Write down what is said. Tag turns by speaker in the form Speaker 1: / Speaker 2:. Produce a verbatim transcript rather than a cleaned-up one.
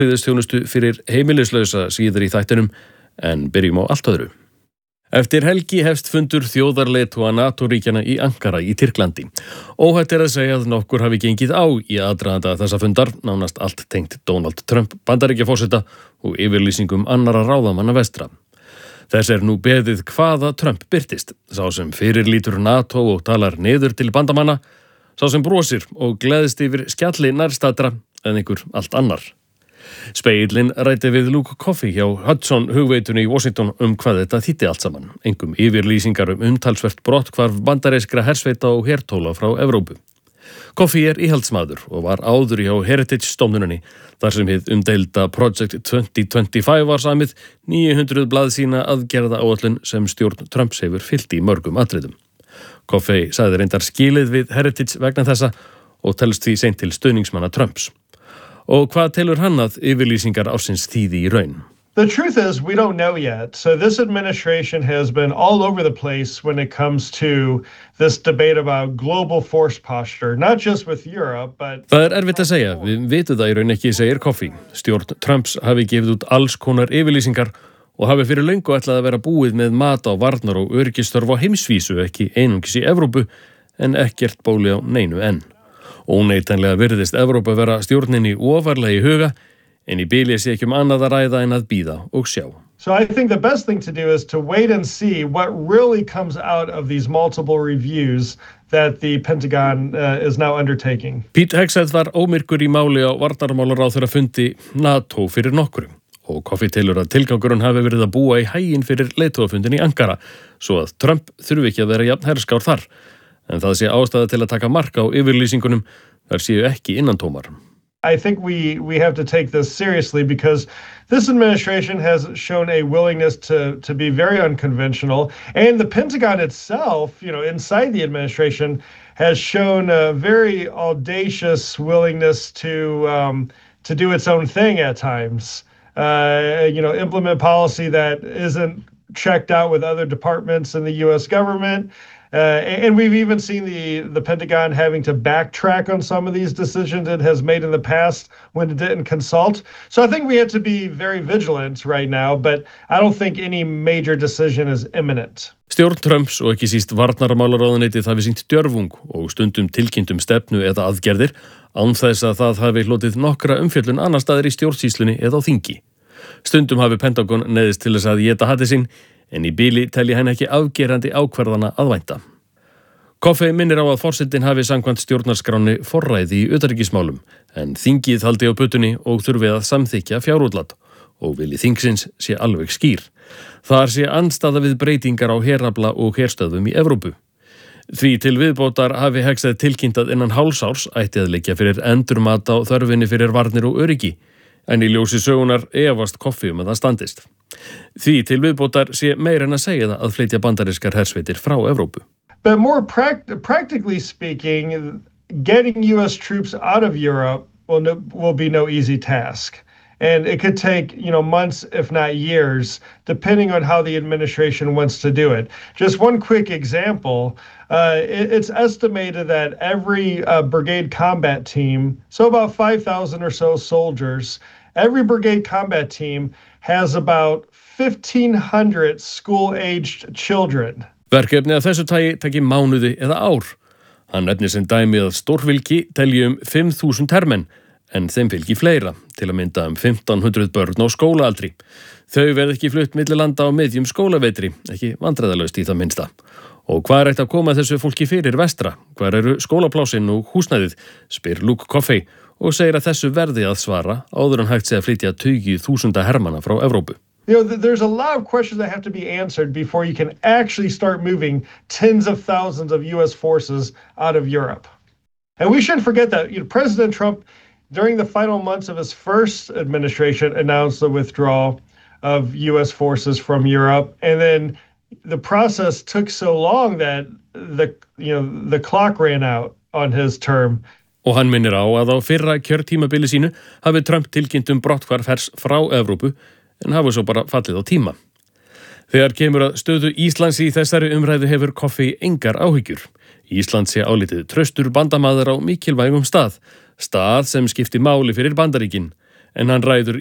Speaker 1: Þjónustu fyrir heimilislausa síðar í þættinum, en byrjum á allt öðru. Eftir helgi hefst fundur þjóðarleiðtoga NATO-ríkjanna í Ankara í Tyrklandi. Óhætt er að segja að nokkur hafi gengið á í aðdraganda þessa fundar, nánast allt tengt Donald Trump Bandaríkjaforseta og yfirlýsingum annarra ráðamanna vestra. Þess er nú beðið hvaða Trump birtist, sá sem fyrirlítur NATO og talar niður til bandamanna, sá sem brosir og gleðst yfir skjalli nærstadra en einhver allt annar. Spegillinn ræddi við Luke Coffey hjá Hudson hugveitunni í Washington um hvað þetta þýddi allt saman, einkum yfirlýsingar um umtalsvert brotthvarf bandarískra hersveita og hertóla frá Evrópu. Coffey er íhaldsmaður og var áður hjá Heritage stofnuninni, þar sem hið umdeilda Project twenty twenty-five var samið níu hundruð blaðsína aðgerða áætlun sem stjórn Trumps hefur fylgt í mörgum atriðum. Coffey sagði reyndar skilið við Heritage vegna þessa og telst því seint til stuðningsmanna Trumps. Og hvað telur hann að yfirlýsingar ársins þýði í raun?
Speaker 2: The truth is, we don't know yet. So this administration has been all over the place when it comes to this debate about global force posture, not just with Europe, but...
Speaker 1: Það er erfitt að segja, við vitum það í raun ekki, segir Coffey. Stjórn Trumps hafi gefið út alls konar yfirlýsingar og hafi fyrir löngu ætlað að vera búið með mat á varnar og öryggisstörf á heimsvísu, ekki einungis í Evrópu, en ekkert bóli á neinu enn. Óneitanlega virðist Evrópa vera stjórninni ofarlega í huga, en í bili sé ekki um annað að ræða en að bíða og sjá.
Speaker 2: So I think the best thing to do is to wait and see what really comes out of these multiple reviews that the Pentagon uh, is now undertaking.
Speaker 1: Pete Hegseth var ómyrkur í máli á varnarmálaráðherra fundi NATO fyrir nokkrum. Og Coffey telur að tilgangurinn hafi verið að búa í hæginn fyrir leiðtogafundin í Ankara, svo að Trump þurfi ekki að vera jafn herskár þar. En það sé ástæða til að taka mark á yfirlýsingunum, þar séu ekki innantómar.
Speaker 2: I think we, we have to take this seriously because this administration has shown a willingness to, to be very unconventional, and the Pentagon itself, you know, inside the administration, has shown a very audacious willingness to, um, to do its own thing at times. Uh, you know, implement policy that isn't checked out with other departments in the U S government. Uh, and we've even seen the, the Pentagon having to backtrack on some of these decisions it has made in the past when it didn't consult. So I think we have to be very vigilant right now, but I don't think any major decision is imminent.
Speaker 1: Stjórn Trumps og ekki síst varnarmálaráðuneytið hafi sýnt djörfung og stundum tilkynntum stefnu eða aðgerðir án þess að það hafi hlotið nokkra umfjöllun annar staðar í stjórnsýslunni eða á þingi. Stundum hafi Pentagon neyðist til þess að éta hatti sinn, en í bili telji hann ekki afgerandi ákvarðana að vænta. Coffey minnir á að forsetinn hafi samkvæmt stjórnarskráni forræði í utanríkismálum, en þingið haldi á puttunni og þurfi að samþykkja fjárútlátt og vilji þingsins sé alveg skýr. Þar sé andstaða við breytingar á herafla og herstöðvum í Evrópu. Því til viðbótar hafi Hegseth tilkynnt að innan hálfsárs ætti að liggja fyrir endurmat á þörfinni fyrir varnir og öryggi, en í ljósi sögunar efast Coffey um að það standist. Því til viðbótar sé meira en að segja það að flytja bandarískar hersveitir frá Evrópu.
Speaker 2: But more pract- practically speaking, getting U S troops out of Europe will, no, will be no easy task. And it could take, you know, months, if not years, depending on how the administration wants to do it. Just one quick example, uh, it, it's estimated that every uh, brigade combat team, so about five thousand or so soldiers, every brigade combat team has about fifteen hundred school-aged children.
Speaker 1: Verkefni af þessu tagi taki mánuði eða ár. Hann nefnir sem dæmi að stórfylki telji um fimm þúsund hermenn, en þeim fylgi fleira, til að mynda um fimmtán hundruð börn á skólaaldri. Þau verð ekki flutt milli landa á miðjum skólavetri, ekki vandræðalaust í það minnsta. Og hvað er eitt að koma þessu fólki fyrir vestra? Hvar eru skólaplásin og húsnæðið? Spyr Luke Coffey og segir að þessu verði að svara áður en hægt sé að flytja tugi þúsunda hermanna frá Evrópu.
Speaker 2: You know, there's a lot of questions that have to be answered before you can actually start moving tens of thousands of U S forces out of Europe. And we shouldn't forget that, you know, President Trump, during the final months of his first administration, announced the withdrawal of U S forces from Europe. And then the process took so long that the, you know, the clock ran out on his term.
Speaker 1: Og hann minnir á að á fyrra kjörtímabili sínu hafi Trump tilkynnt um brotthvarf hers frá Evrópu, en hafi svo bara fallið á tíma. Þegar kemur að stöðu Íslands í þessari umræðu hefur Coffey engar áhyggjur. Ísland sé álitið traustur bandamaður á mikilvægum stað, stað sem skipti máli fyrir Bandaríkin, en hann ræður